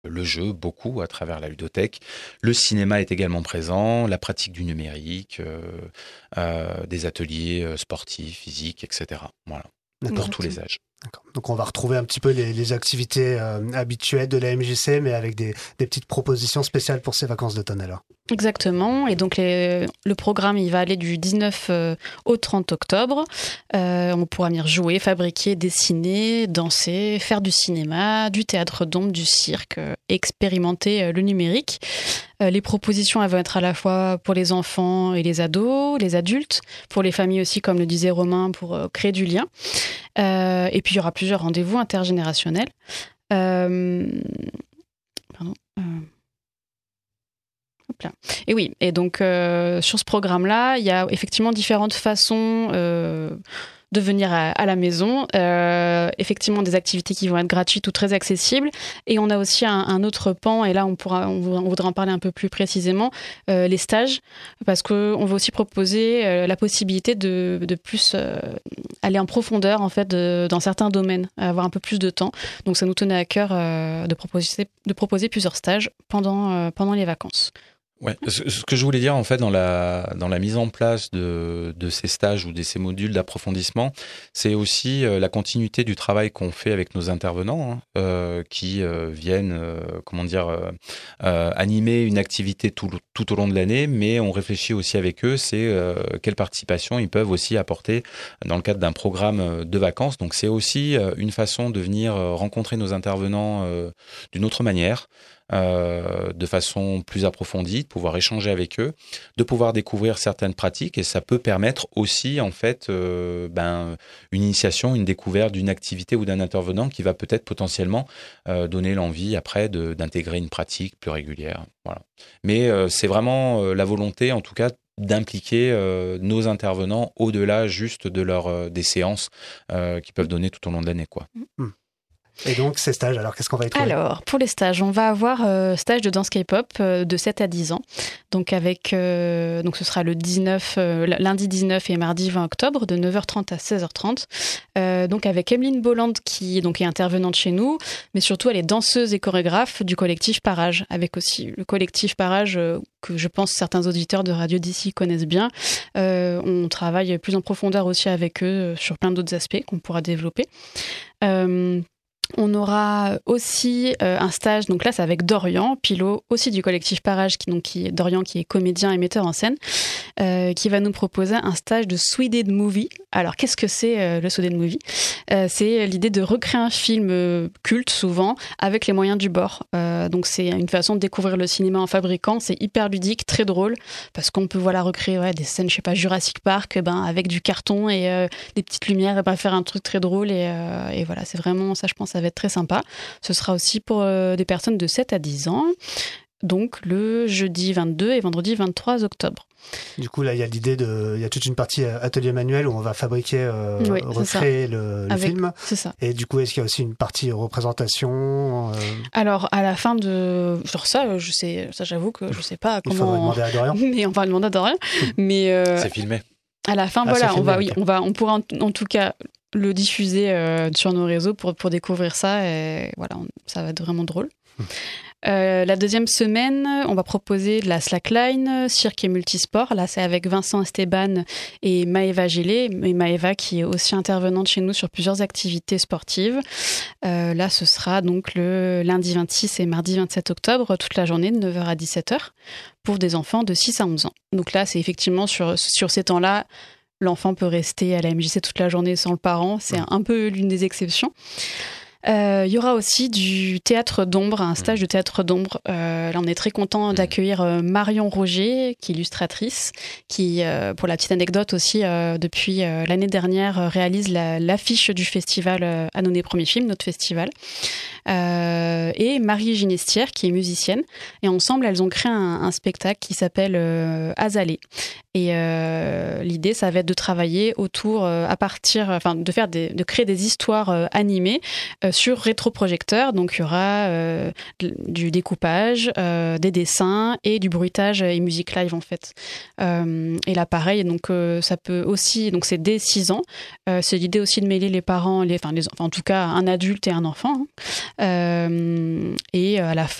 le jeu, beaucoup à travers la ludothèque. Le cinéma est également présent, la pratique du numérique, des ateliers sportifs, physiques, etc. Voilà, pour tous les âges. D'accord. Donc on va retrouver un petit peu les activités habituelles de la MJC, mais avec des petites propositions spéciales pour ces vacances d'automne alors. Exactement, et donc le programme il va aller du 19 au 30 octobre. On pourra venir jouer, fabriquer, dessiner, danser, faire du cinéma, du théâtre d'ombre, du cirque, expérimenter le numérique. Les propositions elles vont être à la fois pour les enfants et les ados, les adultes, pour les familles aussi, comme le disait Romain, pour créer du lien. Et puis il y aura plusieurs rendez-vous intergénérationnels. Et oui, et donc sur ce programme-là, il y a effectivement différentes façons de venir à la maison. Effectivement, des activités qui vont être gratuites ou très accessibles. Et on a aussi un autre pan, et là on voudrait en parler un peu plus précisément, les stages, parce qu'on va aussi proposer la possibilité de plus aller en profondeur en fait dans certains domaines, avoir un peu plus de temps. Donc ça nous tenait à cœur de proposer plusieurs stages pendant les vacances. Ouais, ce que je voulais dire en fait dans la mise en place de ces stages ou de ces modules d'approfondissement, c'est aussi la continuité du travail qu'on fait avec nos intervenants qui viennent animer une activité tout au long de l'année, mais on réfléchit aussi avec eux, c'est quelle participation ils peuvent aussi apporter dans le cadre d'un programme de vacances. Donc c'est aussi une façon de venir rencontrer nos intervenants d'une autre manière. De façon plus approfondie, de pouvoir échanger avec eux, de pouvoir découvrir certaines pratiques, et ça peut permettre aussi en fait une initiation, une découverte d'une activité ou d'un intervenant qui va peut-être potentiellement donner l'envie après d'intégrer une pratique plus régulière. Voilà. Mais c'est vraiment la volonté en tout cas d'impliquer nos intervenants au-delà juste des séances qu'ils peuvent donner tout au long de l'année, quoi. Et donc, ces stages, alors qu'est-ce qu'on va y trouver ? Alors, pour les stages, on va avoir stage de danse K-pop de 7 à 10 ans. Donc, donc ce sera le lundi 19 et mardi 20 octobre, de 9h30 à 16h30. Donc, avec Emeline Bolland, qui est intervenante chez nous, mais surtout, elle est danseuse et chorégraphe du collectif Parage, avec aussi le collectif Parage, que je pense certains auditeurs de Radio d'ici connaissent bien. On travaille plus en profondeur aussi avec eux sur plein d'autres aspects qu'on pourra développer. On aura aussi un stage, donc là c'est avec Dorian, pilot aussi du collectif Parage, Dorian qui est comédien et metteur en scène, qui va nous proposer un stage de Sweded Movie. Alors qu'est-ce que c'est le Sweded Movie ? C'est l'idée de recréer un film culte souvent avec les moyens du bord. Donc c'est une façon de découvrir le cinéma en fabriquant, c'est hyper ludique, très drôle, parce qu'on peut recréer des scènes, Jurassic Park, avec du carton et des petites lumières, et faire un truc très drôle et voilà, c'est vraiment ça, je pense, ça va être très sympa. Ce sera aussi pour des personnes de 7 à 10 ans, donc le jeudi 22 et vendredi 23 octobre. Du coup, là, il y a toute une partie atelier manuel où on va fabriquer, recréer le film. C'est ça. Et du coup, est-ce qu'il y a aussi une partie représentation Alors, à la fin de... ça, j'avoue que je sais pas comment... Il faudrait demander à Dorian. Mais on va demander à Dorian. Mais c'est filmé. À la fin, on pourra en tout cas le diffuser sur nos réseaux pour découvrir ça, et voilà, ça va être vraiment drôle. La deuxième semaine, on va proposer de la slackline, cirque et multisport. Là, c'est avec Vincent Esteban et Maëva Gélé. Et Maëva qui est aussi intervenante chez nous sur plusieurs activités sportives. Là, ce sera donc le lundi 26 et mardi 27 octobre, toute la journée de 9h à 17h, pour des enfants de 6 à 11 ans. Donc là, c'est effectivement sur ces temps-là, l'enfant peut rester à la MJC toute la journée sans le parent. C'est un peu l'une des exceptions. Il y aura aussi du théâtre d'ombre, un stage de théâtre d'ombre. Là, on est très content d'accueillir Marion Roger, qui est illustratrice, qui, pour la petite anecdote aussi, depuis l'année dernière, réalise l'affiche du festival Annonay Premier Film, notre festival. Et Marie Ginestière, qui est musicienne. Et ensemble, elles ont créé un spectacle qui s'appelle Azalée. Et l'idée, ça va être de travailler autour, de créer des histoires animées sur rétroprojecteur. Donc, il y aura du découpage, des dessins et du bruitage et musique live, en fait. Et là, pareil, donc ça peut aussi... Donc, c'est dès 6 ans. C'est l'idée aussi de mêler les parents, en tout cas, un adulte et un enfant. Et à la fin,